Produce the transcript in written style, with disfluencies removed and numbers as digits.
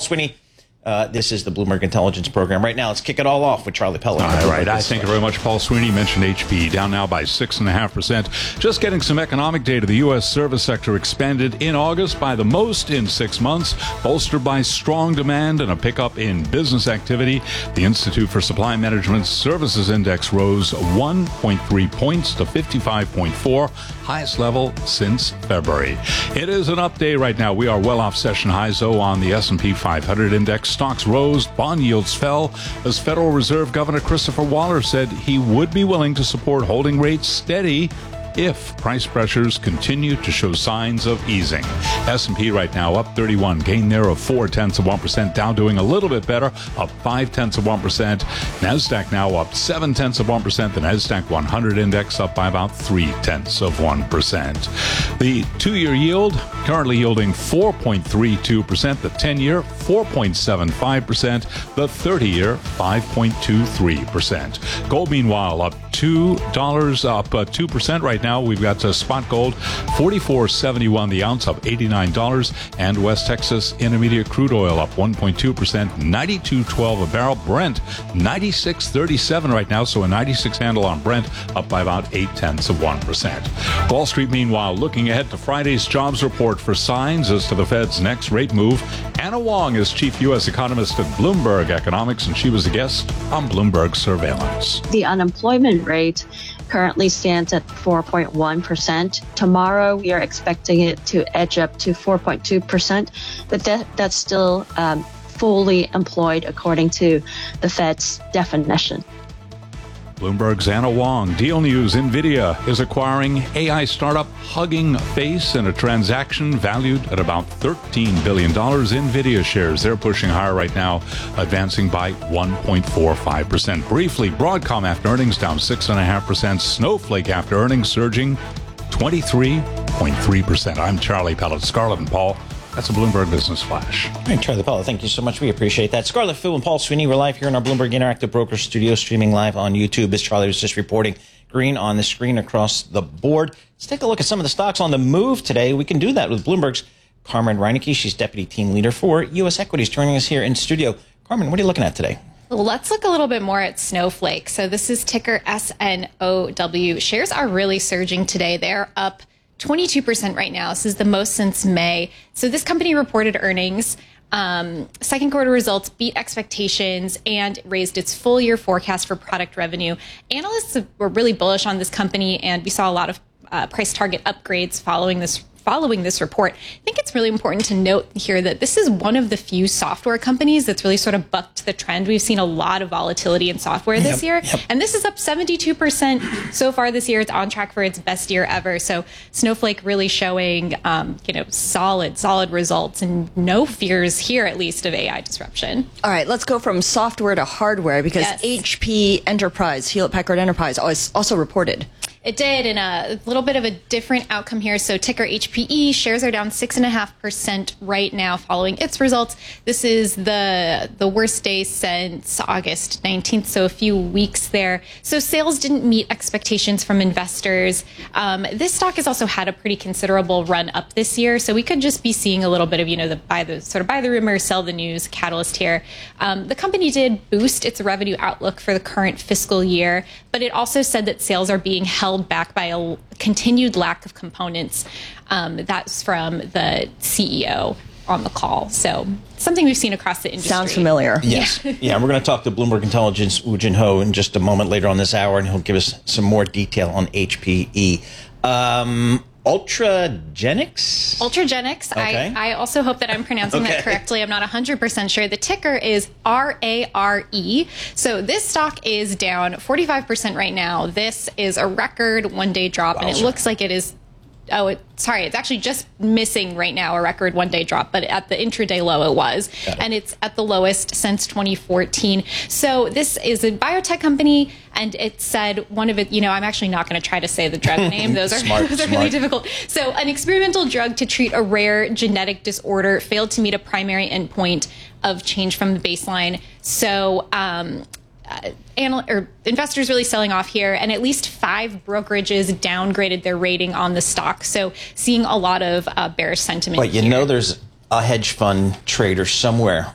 Sweeney. This is the Bloomberg Intelligence Program. Right now, let's kick it all off with Charlie Pellet. All right. Thank you very much, Paul Sweeney. Mentioned HP, down now by 6.5%. Just getting some economic data. The U.S. service sector expanded in August by the most in 6 months, bolstered by strong demand and a pickup in business activity. The Institute for Supply Management Services Index rose 1.3 points to 55.4, highest level since February. It is an up day right now. We are well off session highs, though, on the S&P 500 index. Stocks rose, bond yields fell, as Federal Reserve Governor Christopher Waller said he would be willing to support holding rates steady if price pressures continue to show signs of easing. S&P right now up 31, gain there of 0.4%. Dow doing a little bit better, up 0.5%. NASDAQ now up 0.7%. The NASDAQ 100 index up by about 0.3%. The 2-year yield currently yielding 4.32%. The 10-year 4.75%. The 30-year 5.23%. Gold meanwhile up $2, up 2% right now. We've got spot gold $44.71 the ounce, up $89, and West Texas Intermediate crude oil up 1.2%, $92.12 a barrel. Brent $96.37 right now, so a 96 handle on Brent, up by about 0.8%. Wall Street meanwhile looking ahead to Friday's jobs report for signs as to the Fed's next rate move. Anna Wong is chief U.S. economist at Bloomberg Economics, and she was a guest on Bloomberg Surveillance. The unemployment rate currently stands at 4.1%. Tomorrow, we are expecting it to edge up to 4.2%, but that's still fully employed according to the Fed's definition. Bloomberg's Anna Wong. Deal News. NVIDIA is acquiring AI startup Hugging Face in a transaction valued at about $13 billion. NVIDIA shares, they're pushing higher right now, advancing by 1.45%. Briefly, Broadcom after earnings down 6.5%. Snowflake after earnings surging 23.3%. I'm Charlie Pellet. Scarlett and Paul. That's a Bloomberg Business Flash. All right, Charlie Pellet, thank you so much. We appreciate that. Scarlett Fu and Paul Sweeney, we're live here in our Bloomberg Interactive Broker Studio, streaming live on YouTube, as Charlie was just reporting. Green on the screen across the board. Let's take a look at some of the stocks on the move today. We can do that with Bloomberg's Carmen Reineke. She's Deputy Team Leader for U.S. Equities, joining us here in studio. Carmen, what are you looking at today? Well, let's look a little bit more at Snowflake. So this is ticker SNOW. Shares are really surging today. They're up 22% right now. This is the most since May. So this company reported earnings. Second quarter results beat expectations and raised its full year forecast for product revenue. Analysts were really bullish on this company, and we saw a lot of price target upgrades following this report. I think it's really important to note here that this is one of the few software companies that's really sort of bucked the trend. We've seen a lot of volatility in software this year, and this is up 72% so far this year. It's on track for its best year ever. So Snowflake really showing, solid results, and no fears here, at least, of AI disruption. All right, let's go from software to hardware, because HP Enterprise, Hewlett-Packard Enterprise, also reported. It did, in a little bit of a different outcome here. So ticker HPE, shares are down 6.5% right now following its results. This is the worst day since August 19th, so a few weeks there. So sales didn't meet expectations from investors. This stock has also had a pretty considerable run up this year, so we could just be seeing a little bit of, the buy the rumor, sell the news catalyst here. The company did boost its revenue outlook for the current fiscal year, but it also said that sales are being held back by a continued lack of components. That's from the CEO on the call. So something we've seen across the industry. Sounds familiar. Yes. Yeah, we're going to talk to Bloomberg Intelligence Woo Jin Ho in just a moment later on this hour, and he'll give us some more detail on HPE. Ultragenyx? Ultragenyx. Okay. I also hope that I'm pronouncing that correctly. I'm not 100% sure. The ticker is RARE. So this stock is down 45% right now. This is a record one-day drop, and it looks like it is it's actually just missing right now a record one-day drop, but at the intraday low it was, and it's at the lowest since 2014. So this is a biotech company, and it said one of it, I'm actually not going to try to say the drug name. Those are really difficult. So an experimental drug to treat a rare genetic disorder failed to meet a primary endpoint of change from the baseline. So investors really selling off here, and at least 5 brokerages downgraded their rating on the stock. So seeing a lot of bearish sentiment. But there's a hedge fund trader somewhere